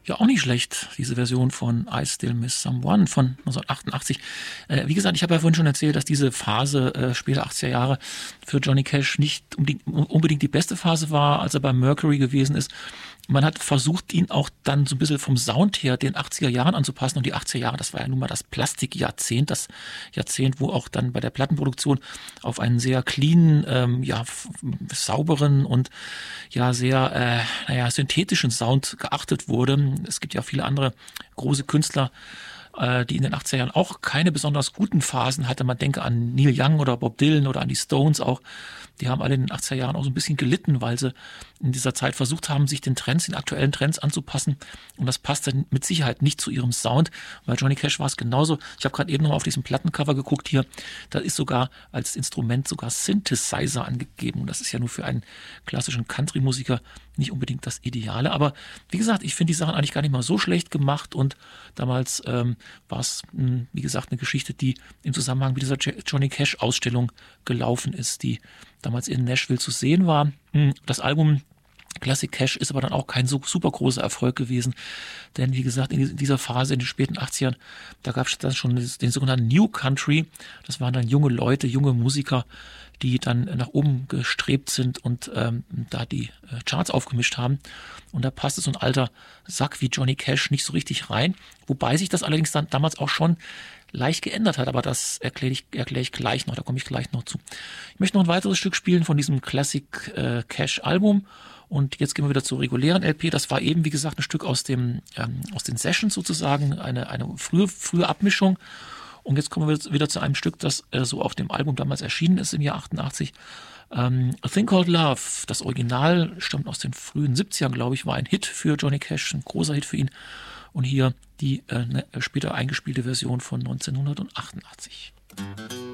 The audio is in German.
Ja, auch nicht schlecht, diese Version von I Still Miss Someone von 1988. Wie gesagt, ich habe ja vorhin schon erzählt, dass diese Phase später 80er Jahre für Johnny Cash nicht unbedingt die beste Phase war, als er bei Mercury gewesen ist. Man hat versucht, ihn auch dann so ein bisschen vom Sound her den 80er Jahren anzupassen. Und die 80er Jahre, das war ja nun mal das Plastikjahrzehnt, das Jahrzehnt, wo auch dann bei der Plattenproduktion auf einen sehr cleanen, sauberen und ja sehr synthetischen Sound geachtet wurde. Es gibt ja viele andere große Künstler, die in den 80er Jahren auch keine besonders guten Phasen hatte. Man denke an Neil Young oder Bob Dylan oder an die Stones auch. Die haben alle in den 80er Jahren auch so ein bisschen gelitten, weil sie in dieser Zeit versucht haben, sich den aktuellen Trends anzupassen. Und das passte mit Sicherheit nicht zu ihrem Sound. Bei Johnny Cash war es genauso. Ich habe gerade eben noch mal auf diesem Plattencover geguckt hier. Da ist sogar als Instrument sogar Synthesizer angegeben. Und das ist ja nur für einen klassischen Country-Musiker nicht unbedingt das Ideale. Aber wie gesagt, ich finde die Sachen eigentlich gar nicht mal so schlecht gemacht. Und damals war es, wie gesagt, eine Geschichte, die im Zusammenhang mit dieser Johnny Cash-Ausstellung gelaufen ist, die damals in Nashville zu sehen war. Das Album Classic Cash ist aber dann auch kein so super großer Erfolg gewesen, denn wie gesagt, in dieser Phase in den späten 80ern, da gab es dann schon den sogenannten New Country. Das waren dann junge Leute, junge Musiker, die dann nach oben gestrebt sind und da die Charts aufgemischt haben. Und da passte so ein alter Sack wie Johnny Cash nicht so richtig rein, wobei sich das allerdings dann damals auch schon leicht geändert hat, aber das erkläre ich gleich noch, da komme ich gleich noch zu. Ich möchte noch ein weiteres Stück spielen von diesem Classic Cash Album und jetzt gehen wir wieder zur regulären LP. Das war eben, wie gesagt, ein Stück aus den Sessions sozusagen, eine frühe Abmischung. Und jetzt kommen wir wieder zu einem Stück, das so auf dem Album damals erschienen ist im Jahr 88. A Thing Called Love, das Original stammt aus den frühen 70ern, glaube ich, war ein Hit für Johnny Cash, ein großer Hit für ihn. Und hier die später eingespielte Version von 1988.